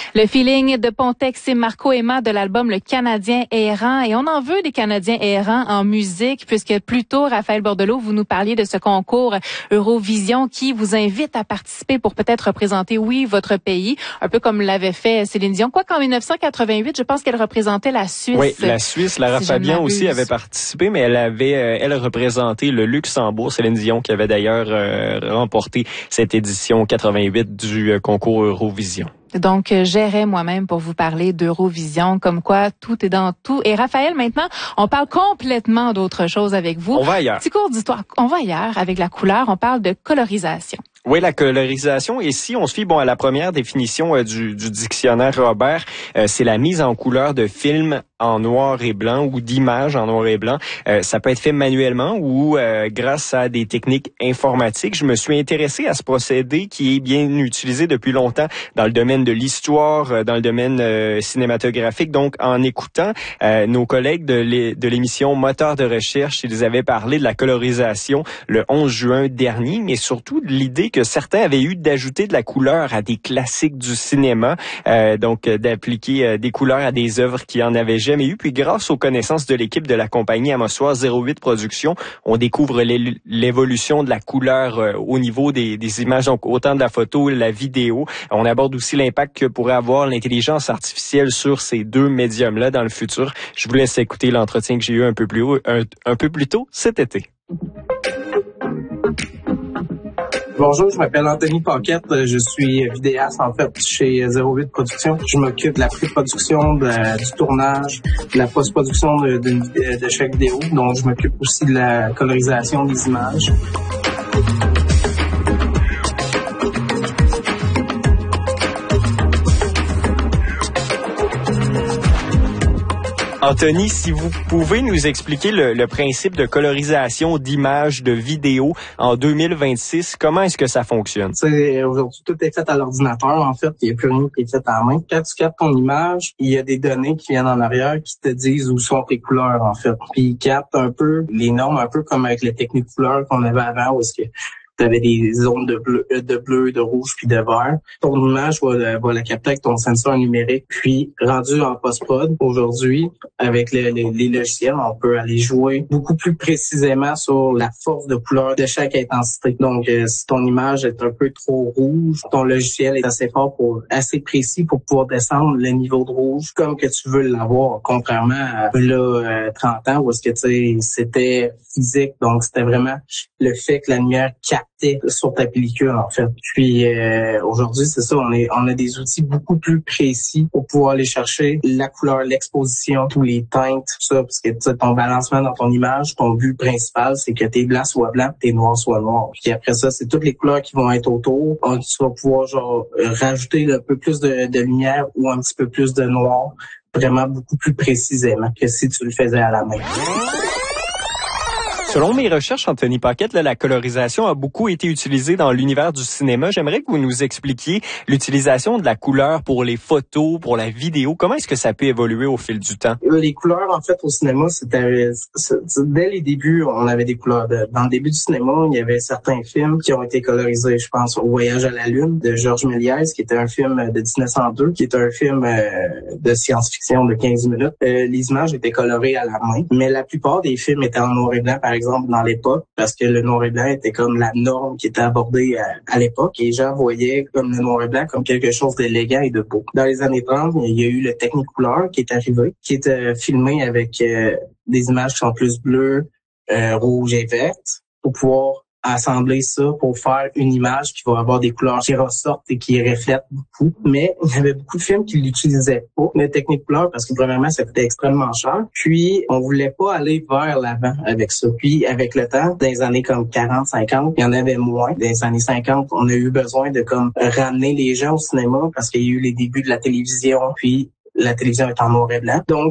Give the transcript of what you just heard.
Le feeling de Pontex et Marco Emma de l'album Le Canadien errant. Et on en veut des Canadiens errants en musique, puisque plus tôt, Raphaël Bordelot, vous nous parliez de ce concours Eurovision qui vous invite à participer pour peut-être représenter, oui, votre pays, un peu comme l'avait fait Céline Dion. Quoi qu'en 1988, je pense qu'elle représentait la Suisse. Oui, la Suisse. Lara Fabian aussi avait participé, mais elle représenté le Luxembourg. Céline Dion qui avait d'ailleurs remporté cette édition 88 du concours Eurovision. Donc, j'irai moi-même pour vous parler d'Eurovision, comme quoi tout est dans tout. Et Raphaël, maintenant, on parle complètement d'autre chose avec vous. On va ailleurs. Petit cours d'histoire. On va ailleurs avec la couleur. On parle de colorisation. Oui, la colorisation. Et si on se fie à la première définition du dictionnaire Robert, c'est la mise en couleur de films en noir et blanc ou d'images en noir et blanc. Ça peut être fait manuellement ou grâce à des techniques informatiques. Je me suis intéressé à ce procédé qui est bien utilisé depuis longtemps dans le domaine de l'histoire, dans le domaine cinématographique. Donc, en écoutant nos collègues de l'émission Moteur de recherche, ils avaient parlé de la colorisation le 11 juin dernier, mais surtout de l'idée que certains avaient eu d'ajouter de la couleur à des classiques du cinéma, donc d'appliquer des couleurs à des œuvres qui en avaient jamais eu. Puis grâce aux connaissances de l'équipe de la compagnie Amassoir 08 Productions, on découvre l'évolution de la couleur au niveau des images, donc autant de la photo et de la vidéo. On aborde aussi l'impact que pourrait avoir l'intelligence artificielle sur ces deux médiums-là dans le futur. Je vous laisse écouter l'entretien que j'ai eu un peu plus tôt cet été. Bonjour, je m'appelle Anthony Paquette. Je suis vidéaste, en fait, chez 08 Productions. Je m'occupe de la pré-production, du tournage, de la post-production de chaque vidéo. Donc, je m'occupe aussi de la colorisation des images. Anthony, si vous pouvez nous expliquer le principe de colorisation d'images, de vidéos en 2026, comment est-ce que ça fonctionne? Aujourd'hui, tout est fait à l'ordinateur, en fait. Il n'y a plus rien qui est fait à la main. Quand tu captes ton image, il y a des données qui viennent en arrière qui te disent où sont tes couleurs, en fait. Puis ils captent un peu les normes, un peu comme avec les techniques couleurs qu'on avait avant, où est-ce que tu avais des zones de bleu, de rouge puis de vert. Ton image va la capter avec ton sensor numérique. Puis, rendu en post-prod, aujourd'hui, avec les logiciels, on peut aller jouer beaucoup plus précisément sur la force de couleur de chaque intensité. Donc, si ton image est un peu trop rouge, ton logiciel est assez fort assez précis pour pouvoir descendre le niveau de rouge comme que tu veux l'avoir, contrairement à 30 ans où est-ce que c'était physique. Donc, c'était vraiment le fait que la lumière capte sur ta pellicule, en fait. Puis aujourd'hui, c'est ça, on a des outils beaucoup plus précis pour pouvoir aller chercher la couleur, l'exposition, tous les teintes, tout ça, parce que ton balancement dans ton image, ton but principal, c'est que tes blancs soient blancs, tes noirs soient noirs. Puis après ça, c'est toutes les couleurs qui vont être autour. Tu vas pouvoir rajouter un peu plus de lumière ou un petit peu plus de noir, vraiment beaucoup plus précisément que si tu le faisais à la main. Selon mes recherches, Anthony Paquette, la colorisation a beaucoup été utilisée dans l'univers du cinéma. J'aimerais que vous nous expliquiez l'utilisation de la couleur pour les photos, pour la vidéo. Comment est-ce que ça peut évoluer au fil du temps? Les couleurs, en fait, au cinéma, dès les débuts, on avait des couleurs. Dans le début du cinéma, il y avait certains films qui ont été colorisés. Je pense au Voyage à la Lune de Georges Méliès, qui était un film de 1902, qui est un film de science-fiction de 15 minutes. Les images étaient colorées à la main, mais la plupart des films étaient en noir et blanc, par exemple, dans l'époque, parce que le noir et blanc était comme la norme qui était abordée à l'époque. Et les gens voyaient comme le noir et blanc comme quelque chose d'élégant et de beau. Dans les années 30, il y a eu le Technicolor qui est arrivé, qui était filmé avec des images qui sont plus bleues, rouges et vertes, pour pouvoir assembler ça pour faire une image qui va avoir des couleurs qui ressortent et qui reflètent beaucoup. Mais il y avait beaucoup de films qui l'utilisaient pas, le Technicolor, parce que premièrement, ça coûtait extrêmement cher. Puis, on voulait pas aller vers l'avant avec ça. Puis, avec le temps, dans les années comme 40, 50, il y en avait moins. Dans les années 50, on a eu besoin de ramener les gens au cinéma parce qu'il y a eu les débuts de la télévision, puis la télévision est en noir et blanc. Donc,